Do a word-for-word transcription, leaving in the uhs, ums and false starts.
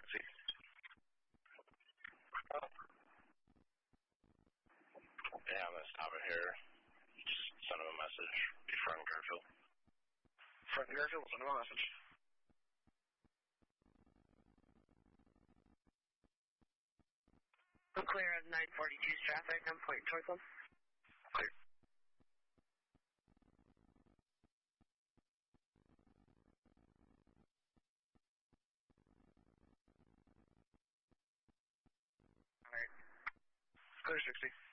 sixty. Yeah, I'm gonna stop it here. Just send him a message. Be front Garfield. Front Garfield, send him a message. I'm clear at nine forty-two traffic. I'm pointing towards them. Clear. Alright. Clear sixty.